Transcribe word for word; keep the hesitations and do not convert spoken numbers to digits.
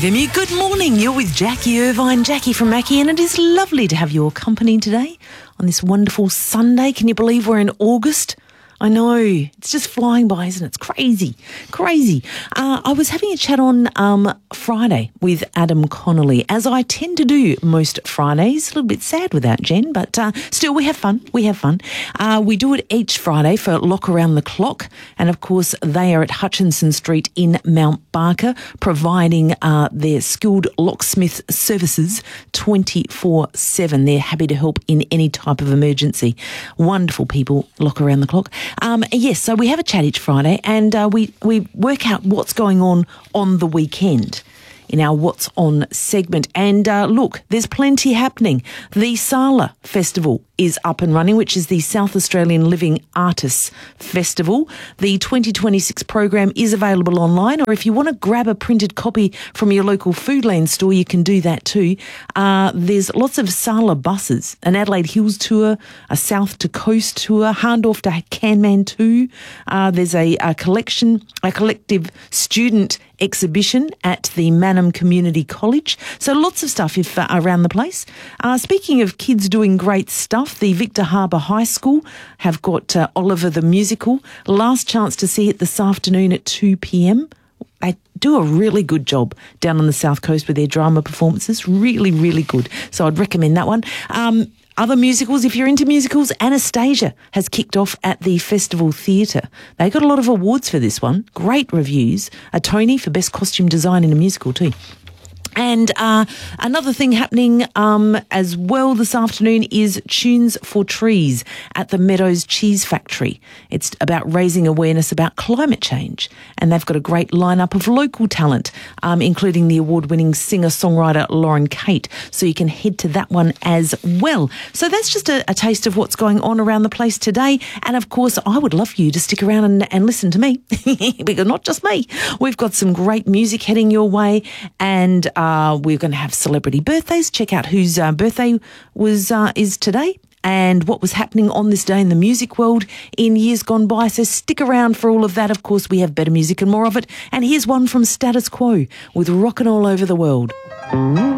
F M U, good morning. You're with Jackie Irvine, Jackie from Mackie, and it is lovely to have your company today on this wonderful Sunday. Can you believe we're in August? I know, it's just flying by, isn't it? It's crazy, crazy. Uh, I was having a chat on um, Friday with Adam Connolly, as I tend to do most Fridays. A little bit sad without Jen, but uh, still we have fun, we have fun. Uh, we do it each Friday for Lock Around the Clock, and of course they are at Hutchinson Street in Mount Barker, providing uh, their skilled locksmith services twenty-four seven. They're happy to help in any type of emergency. Wonderful people, Lock Around the Clock. Um, yes, so we have a chat each Friday, and uh, we, we work out what's going on on the weekend in our What's On segment. And uh, look, there's plenty happening. The Sala Festival is up and running, which is the South Australian Living Artists Festival. The twenty twenty-six program is available online, or if you want to grab a printed copy from your local Foodland store, you can do that too. Uh, there's lots of Sala buses, an Adelaide Hills tour, a South to Coast tour, Hahndorf to Kanmantoo. Uh, there's a, a collection, a collective student exhibition at the Mannum Community College. So lots of stuff if uh, around the place. Uh, speaking of kids doing great stuff, the Victor Harbour High School have got uh, Oliver the Musical. Last chance to see it this afternoon at two p.m. They do a really good job down on the South Coast with their drama performances. Really, really good. So I'd recommend that one. Um, Other musicals, if you're into musicals, Anastasia has kicked off at the Festival Theatre. They got a lot of awards for this one. Great reviews. A Tony for Best Costume Design in a Musical too. And uh, another thing happening um, as well this afternoon is Tunes for Trees at the Meadows Cheese Factory. It's about raising awareness about climate change. And they've got a great lineup of local talent, um, including the award-winning singer-songwriter Lauren Kate. So you can head to that one as well. So that's just a, a taste of what's going on around the place today. And of course, I would love you to stick around and, and listen to me, because not just me. We've got some great music heading your way, and uh, Uh, we're going to have celebrity birthdays. Check out whose uh, birthday was uh, is today and what was happening on this day in the music world in years gone by. So stick around for all of that. Of course, we have better music and more of it. And here's one from Status Quo with Rockin' All Over the World.